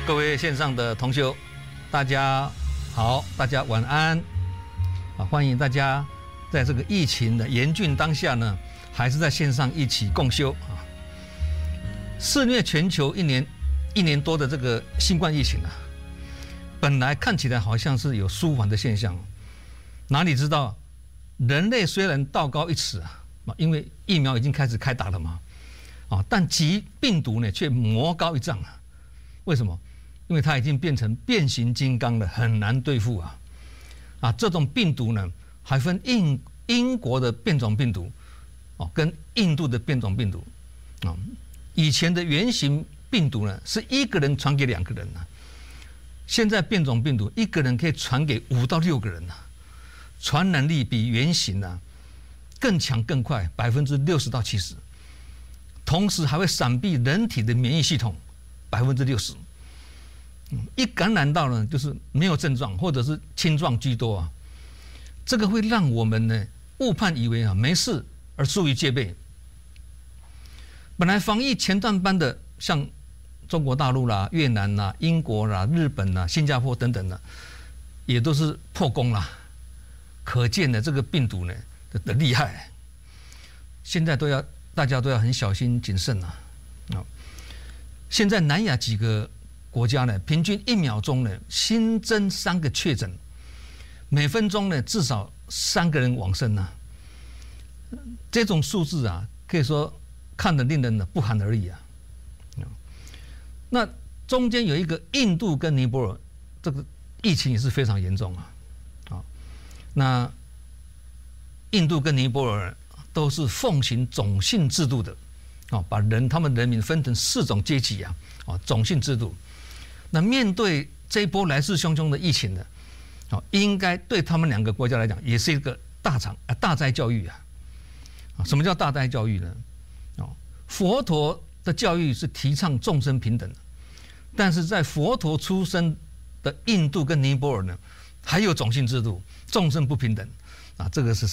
各位线上的同修，大家好，大家晚安啊！欢迎大家在这个疫情的严峻当下呢，还是在线上一起共修啊。肆虐全球一年多的这个新冠疫情啊，本来看起来好像是有舒缓的现象，哪里知道人类虽然道高一尺啊，因为疫苗已经开始开打了嘛，啊，但疾病毒呢却魔高一丈啊！为什么？因为它已经变成变形金刚了，很难对付啊！啊，这种病毒呢，还分英国的变种病毒，哦，跟印度的变种病毒，啊，以前的原型病毒呢是一个人传给2个人啊，现在变种病毒一个人可以传给5到6个人啊，传染力比原型啊更强更快，60%到70%，同时还会闪避人体的免疫系统60%。一感染到呢，就是没有症状或者是轻状居多啊，这个会让我们呢误判以为啊没事而疏于戒备。本来防疫前段班的，像中国大陆啦、越南啦、英国啦、日本啦、新加坡等等的，也都是破功啦。可见的这个病毒呢的厉害，现在大家都要很小心谨慎啊。现在南亚几个国家呢，平均1秒钟呢新增3个确诊，每分钟呢至少3个人往生啊。这种数字啊，可以说看得令人呢不寒而栗啊。那中间有一个印度跟尼泊尔，这个疫情也是非常严重啊。那印度跟尼泊尔都是奉行种姓制度的，把他们人民分成4种阶级啊，种姓制度。那面对这一波来势汹汹的疫情呢，应该对他们2个国家来讲也是一个大灾教育啊！什么叫大灾教育呢？佛陀的教育是提倡众生平等，但是在佛陀出生的印度跟尼泊尔呢，还有种姓制度，众生不平等啊！这个是